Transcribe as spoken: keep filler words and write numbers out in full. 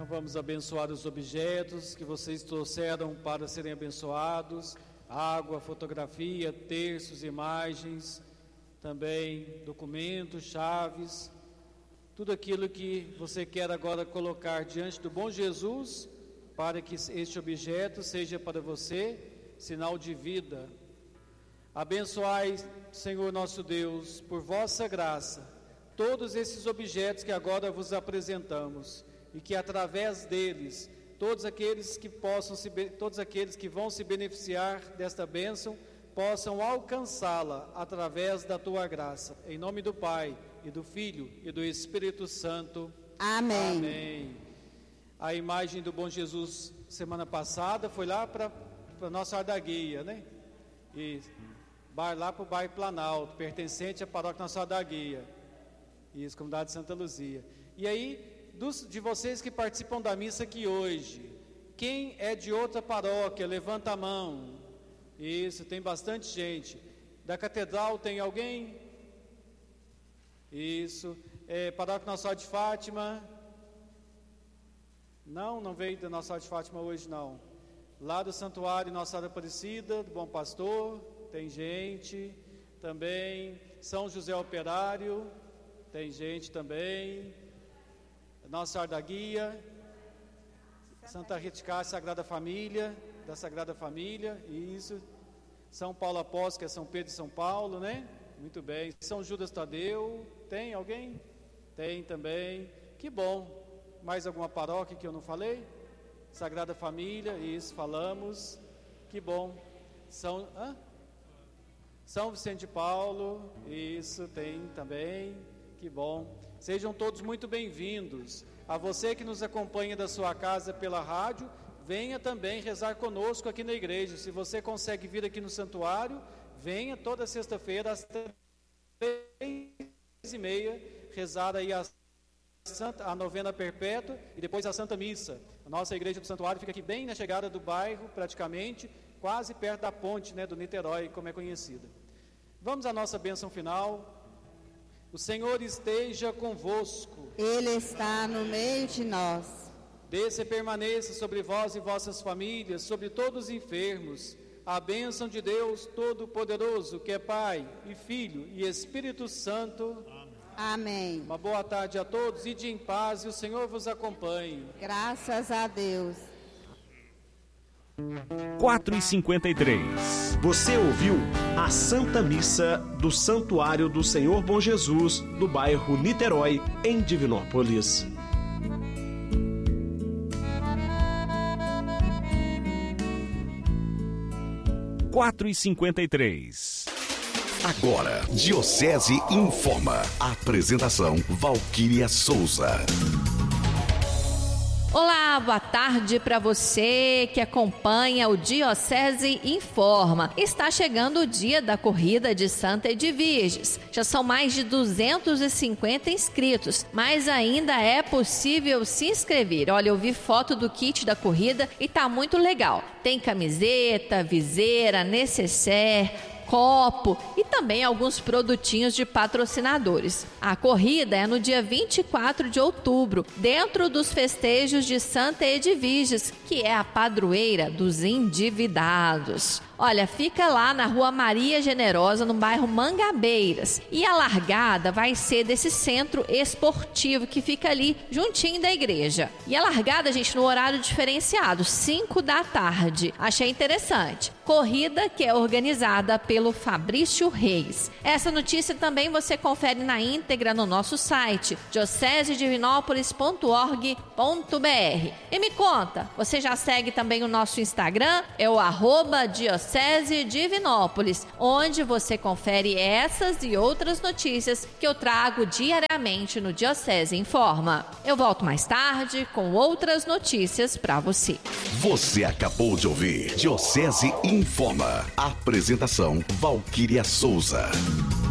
Então vamos abençoar os objetos que vocês trouxeram para serem abençoados: água, fotografia, terços, imagens, também documentos, chaves, tudo aquilo que você quer agora colocar diante do bom Jesus, para que este objeto seja para você sinal de vida. Abençoai, Senhor nosso Deus, por vossa graça, todos esses objetos que agora vos apresentamos, e que através deles, todos aqueles que possam se, todos aqueles que vão se beneficiar desta bênção, possam alcançá-la através da tua graça. Em nome do Pai, e do Filho, e do Espírito Santo. Amém. Amém. A imagem do bom Jesus, semana passada, foi lá para a nossa Adaguia, né? E lá para o bairro Planalto, pertencente à paróquia Nossa Adaguia. Isso, comunidade de Santa Luzia. E aí, dos, de vocês que participam da missa aqui hoje, quem é de outra paróquia, levanta a mão. Isso, tem bastante gente. Da catedral tem alguém? Isso. É, paróquia Nossa Senhora de Fátima? Não, não veio da Nossa Senhora de Fátima hoje não. Lá do Santuário Nossa Senhora Aparecida, do Bom Pastor, tem gente também. São José Operário, tem gente também. Nossa Senhora da Guia, Santa Rita de Cássia, Sagrada Família, da Sagrada Família, isso. São Paulo Apóstolo, que é São Pedro e São Paulo, né? Muito bem. São Judas Tadeu, tem alguém? Tem também. Que bom. Mais alguma paróquia que eu não falei? Sagrada Família, isso, falamos. Que bom. São, hã? São Vicente de Paulo, isso, tem também. Que bom. Sejam todos muito bem-vindos. A você que nos acompanha da sua casa pela rádio, venha também rezar conosco aqui na igreja. Se você consegue vir aqui no santuário, venha toda sexta-feira às três e meia rezar aí a, Santa, a novena perpétua e depois a Santa Missa. A nossa igreja do santuário fica aqui bem na chegada do bairro, praticamente, quase perto da ponte, né, do Niterói, como é conhecida. Vamos à nossa bênção final. O Senhor esteja convosco. Ele está no meio de nós. Desça e permaneça sobre vós e vossas famílias, sobre todos os enfermos, a bênção de Deus Todo-Poderoso, que é Pai e Filho e Espírito Santo. Amém. Uma boa tarde a todos, ide em paz e o Senhor vos acompanhe. Graças a Deus. quatro e cinquenta e três. Você ouviu a Santa Missa do Santuário do Senhor Bom Jesus, do bairro Niterói, em Divinópolis. quatro e cinquenta e três. Agora, Diocese informa. Apresentação: Valquíria Souza. Olá, boa tarde para você que acompanha o Diocese Informa. Está chegando o dia da corrida de Santa Edviges. Já são mais de duzentos e cinquenta inscritos, mas ainda é possível se inscrever. Olha, eu vi foto do kit da corrida e tá muito legal. Tem camiseta, viseira, necessaire, copo e também alguns produtinhos de patrocinadores. A corrida é no dia vinte e quatro de outubro, dentro dos festejos de Santa Edviges, que é a padroeira dos endividados. Olha, fica lá na Rua Maria Generosa, no bairro Mangabeiras. E a largada vai ser desse centro esportivo que fica ali, juntinho da igreja. E a largada, gente, no horário diferenciado, cinco da tarde. Achei interessante. Corrida que é organizada pelo Fabrício Reis. Essa notícia também você confere na íntegra no nosso site, diocese divinópolis ponto org ponto br. E me conta, você já segue também o nosso Instagram? É o arroba Diocese Divinópolis, onde você confere essas e outras notícias que eu trago diariamente no Diocese Informa. Eu volto mais tarde com outras notícias para você. Você acabou de ouvir Diocese Informa. Apresentação: Valquíria Souza.